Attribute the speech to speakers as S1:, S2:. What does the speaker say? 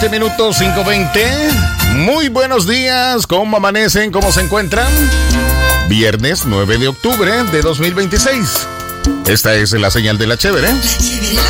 S1: Minutos 5:20. Muy buenos días. ¿Cómo amanecen? ¿Cómo se encuentran? Viernes 9 de octubre de 2026. Esta es la señal de la chévere.